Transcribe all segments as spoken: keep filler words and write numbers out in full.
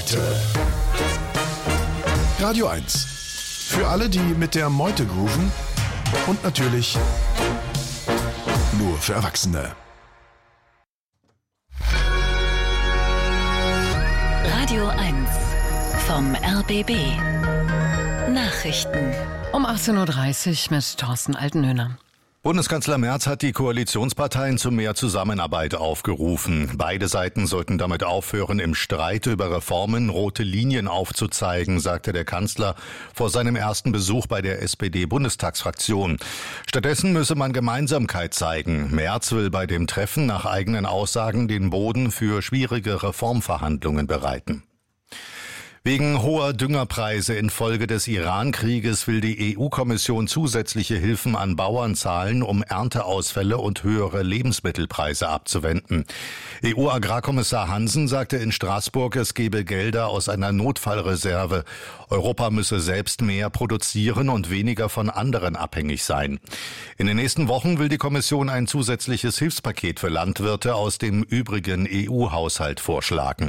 Meute. Radio eins. Für alle, die mit der Meute grooven und natürlich nur für Erwachsene. Radio eins vom R B B. Nachrichten. Um achtzehn Uhr dreißig mit Thorsten Altenhöhner. Bundeskanzler Merz hat die Koalitionsparteien zu mehr Zusammenarbeit aufgerufen. Beide Seiten sollten damit aufhören, im Streit über Reformen rote Linien aufzuzeigen, sagte der Kanzler vor seinem ersten Besuch bei der S P D-Bundestagsfraktion. Stattdessen müsse man Gemeinsamkeit zeigen. Merz will bei dem Treffen nach eigenen Aussagen den Boden für schwierige Reformverhandlungen bereiten. Wegen hoher Düngerpreise infolge des Iran-Krieges will die E U-Kommission zusätzliche Hilfen an Bauern zahlen, um Ernteausfälle und höhere Lebensmittelpreise abzuwenden. E U-Agrarkommissar Hansen sagte in Straßburg, es gebe Gelder aus einer Notfallreserve. Europa müsse selbst mehr produzieren und weniger von anderen abhängig sein. In den nächsten Wochen will die Kommission ein zusätzliches Hilfspaket für Landwirte aus dem übrigen E U-Haushalt vorschlagen.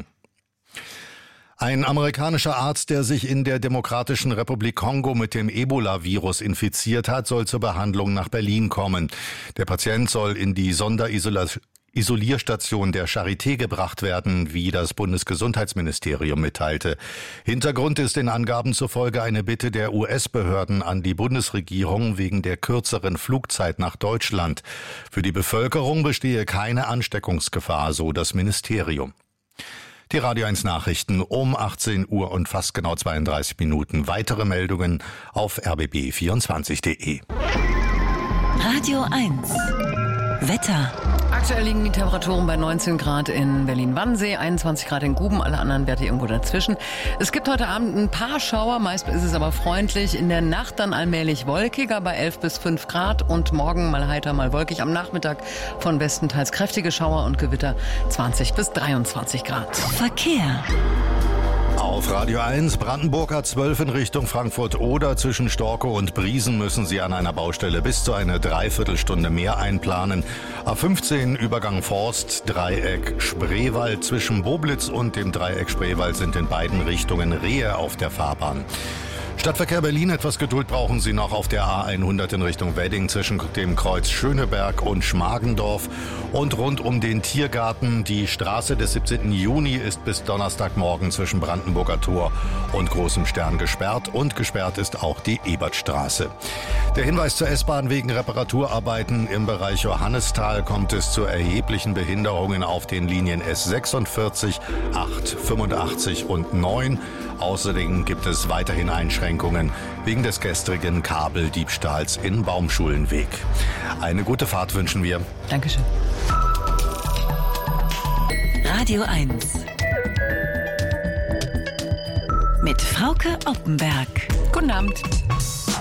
Ein amerikanischer Arzt, der sich in der Demokratischen Republik Kongo mit dem Ebola-Virus infiziert hat, soll zur Behandlung nach Berlin kommen. Der Patient soll in die Sonderisolierstation der Charité gebracht werden, wie das Bundesgesundheitsministerium mitteilte. Hintergrund ist den Angaben zufolge eine Bitte der U S-Behörden an die Bundesregierung wegen der kürzeren Flugzeit nach Deutschland. Für die Bevölkerung bestehe keine Ansteckungsgefahr, so das Ministerium. Die Radio eins Nachrichten um achtzehn Uhr und fast genau zweiunddreißig Minuten. Weitere Meldungen auf r b b vierundzwanzig punkt d e. Radio eins. Wetter. Aktuell liegen die Temperaturen bei neunzehn Grad in Berlin-Wannsee, einundzwanzig Grad in Guben, alle anderen Werte irgendwo dazwischen. Es gibt heute Abend ein paar Schauer, meist ist es aber freundlich. In der Nacht dann allmählich wolkiger bei elf bis fünf Grad und morgen mal heiter, mal wolkig. Am Nachmittag von Westen teils kräftige Schauer und Gewitter zwanzig bis dreiundzwanzig Grad. Verkehr. Auf Radio eins, Brandenburg A zwölf in Richtung Frankfurt-Oder. Zwischen Storkow und Briesen müssen Sie an einer Baustelle bis zu eine Dreiviertelstunde mehr einplanen. A fünfzehn, Übergang Forst, Dreieck Spreewald. Zwischen Boblitz und dem Dreieck Spreewald sind in beiden Richtungen Rehe auf der Fahrbahn. Stadtverkehr Berlin, etwas Geduld brauchen Sie noch auf der A hundert in Richtung Wedding zwischen dem Kreuz Schöneberg und Schmargendorf und rund um den Tiergarten. Die Straße des siebzehnten Juni ist bis Donnerstagmorgen zwischen Brandenburger Tor und Großem Stern gesperrt und gesperrt ist auch die Ebertstraße. Der Hinweis zur S-Bahn: wegen Reparaturarbeiten im Bereich Johannisthal kommt es zu erheblichen Behinderungen auf den Linien S sechsundvierzig, acht, fünfundachtzig und neun. Außerdem gibt es weiterhin Einschränkungen wegen des gestrigen Kabeldiebstahls in Baumschulenweg. Eine gute Fahrt wünschen wir. Dankeschön. Radio eins. Mit Frauke Oppenberg. Guten Abend.